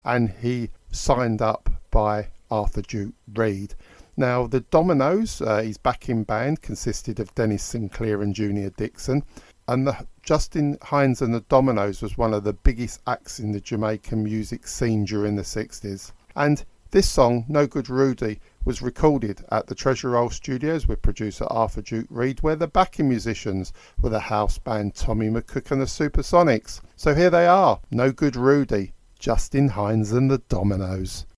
and he signed up by Arthur Duke Reid. Now, the Dominoes, his backing band, consisted of Dennis Sinclair and Junior Dixon, and Justin Hinds and the Dominoes was one of the biggest acts in the Jamaican music scene during the 60s. And this song, No Good Rudy, was recorded at the Treasure Roll Studios with producer Arthur Duke Reid, where the backing musicians were the house band Tommy McCook and the Supersonics. So here they are, No Good Rudy, Justin Hinds and the Dominoes.